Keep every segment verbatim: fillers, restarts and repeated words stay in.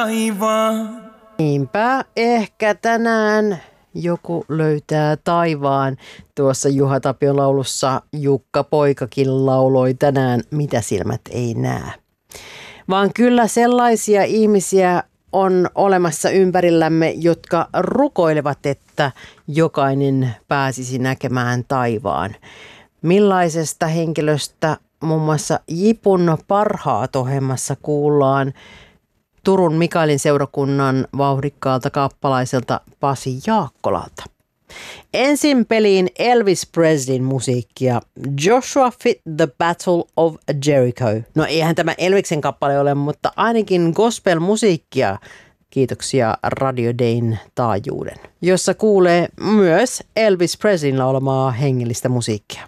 taivaan. Niinpä ehkä tänään joku löytää taivaan. Tuossa Juha Tapion laulussa Jukka Poikakin lauloi tänään, mitä silmät ei näe. Vaan kyllä sellaisia ihmisiä on olemassa ympärillämme, jotka rukoilevat, että jokainen pääsisi näkemään taivaan. Millaisesta henkilöstä muun muassa Jipun parhaat ohjelmassa kuullaan Turun Mikaelin seurakunnan vauhdikkaalta kappalaiselta Pasi Jaakkolalta. Ensin peliin Elvis Presleyn musiikkia Joshua Fit the Battle of Jericho. No eihän tämä Elviksen kappale ole, mutta ainakin gospel-musiikkia. Kiitoksia Radio Dayn taajuuden, jossa kuulee myös Elvis Presleyn laulamaa hengellistä musiikkia.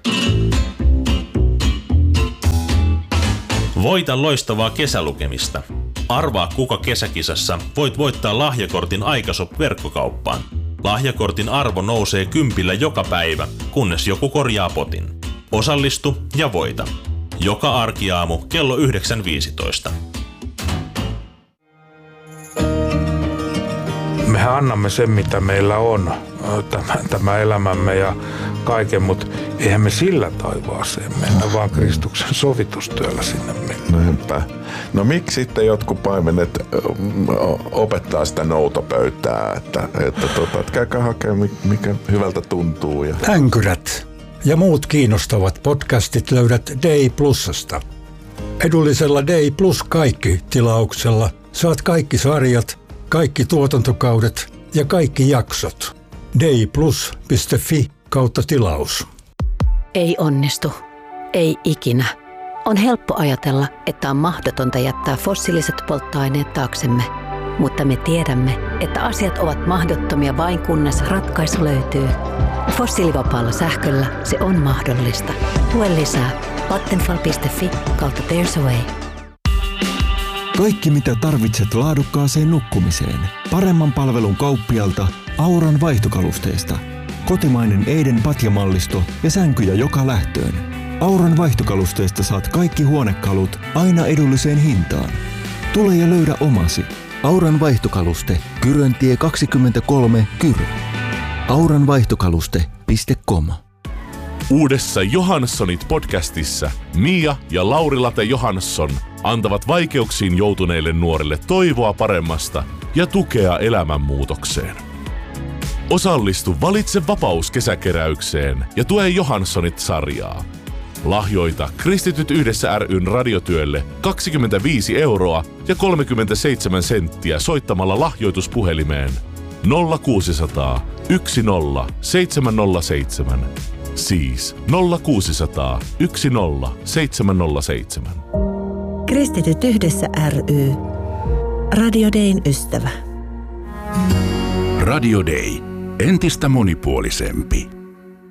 Voita loistavaa kesälukemista. Arvaa kuka kesäkisassa voit voittaa lahjakortin Aikashop-verkkokauppaan. Lahjakortin arvo nousee kympillä joka päivä, kunnes joku korjaa potin. Osallistu ja voita. Joka arkiaamu kello yhdeksän viisitoista. Mehän annamme sen, mitä meillä on, tämä, tämä elämämme ja kaiken, mutta eihän me sillä taivaaseen mennä, vaan Kristuksen sovitustyöllä sinne mennä. Näinpä. No miksi sitten jotkut paimenet opettaa sitä noutopöytää, että, että, tota, että käykää hakemaan, mikä hyvältä tuntuu. Ja... Änkyrät ja muut kiinnostavat podcastit löydät Day Plusasta. Edullisella Day Plus kaikki -tilauksella saat kaikki sarjat, kaikki tuotantokaudet ja kaikki jaksot. dayplus piste fi kautta tilaus. Ei onnistu. Ei ikinä. On helppo ajatella, että on mahdotonta jättää fossiiliset polttoaineet taaksemme. Mutta me tiedämme, että asiat ovat mahdottomia vain kunnes ratkaisu löytyy. Fossiilivapaalla sähköllä se on mahdollista. Tue lisää. vattenfall piste fi kautta there's a way. Kaikki mitä tarvitset laadukkaaseen nukkumiseen. Paremman palvelun kauppialta Auran vaihtokalusteista. Kotimainen Eiden patjamallisto ja sänkyjä joka lähtöön. Auran vaihtokalusteista saat kaikki huonekalut aina edulliseen hintaan. Tule ja löydä omasi. Auran vaihtokaluste, Kyröntie kaksikymmentäkolme, Kyrö. auranvaihtokaluste piste com. Uudessa Johanssonit podcastissa Mia ja Lauri-Late Johansson antavat vaikeuksiin joutuneille nuorille toivoa paremmasta ja tukea elämänmuutokseen. Osallistu Valitse vapaus -kesäkeräykseen ja tue Johanssonit-sarjaa. Lahjoita Kristityt yhdessä ry:n radiotyölle kaksikymmentäviisi euroa ja kolmekymmentäseitsemän senttiä soittamalla lahjoituspuhelimeen nolla kuusisataa yksi nolla seitsemän nolla seitsemän. Siis nolla kuusisataa yksi nolla seitsemän nolla seitsemän. Kristityt yhdessä ry. Radio Dayn ystävä. Radio Day. Entistä monipuolisempi.